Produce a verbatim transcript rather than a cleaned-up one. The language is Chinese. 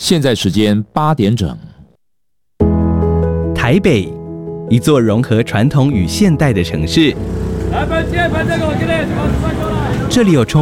现在时间八点整。 台北，一座融合传统与现代的城市。这里有充